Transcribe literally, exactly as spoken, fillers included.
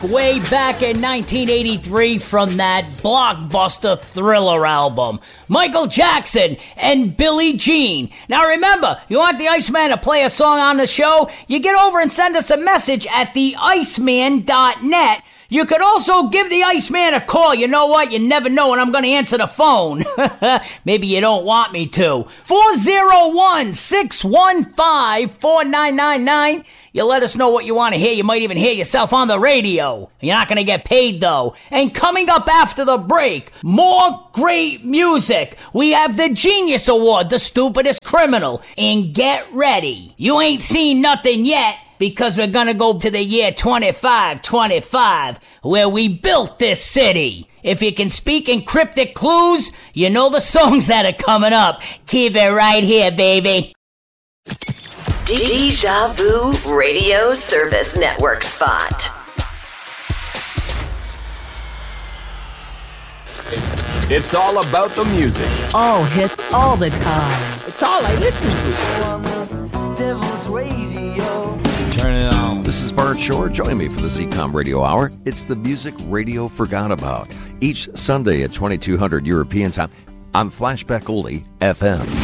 Way back in nineteen eighty-three from that blockbuster Thriller album. Michael Jackson and Billie Jean. Now remember, you want the Iceman to play a song on the show? You get over and send us a message at the iceman dot net. You could also give the Iceman a call. You know what? You never know when I'm going to answer the phone. Maybe you don't want me to. four oh one, six one five, four nine nine nine. You let us know what you want to hear. You might even hear yourself on the radio. You're not going to get paid, though. And coming up after the break, more great music. We have the Genius Award, The Stupidest Criminal. And get ready. You ain't seen nothing yet, because we're going to go to the year twenty-five twenty-five, where we built this city. If you can speak in cryptic clues, you know the songs that are coming up. Keep it right here, baby. Deja Vu Radio Service Network spot. It's all about the music. All hits all the time. It's all I listen to. On the Devil's Radio. Turn it on. This is Bart Shore. Join me for the Z COM Radio Hour. It's the music radio forgot about. Each Sunday at twenty-two hundred European time on Flashback Oldie F M.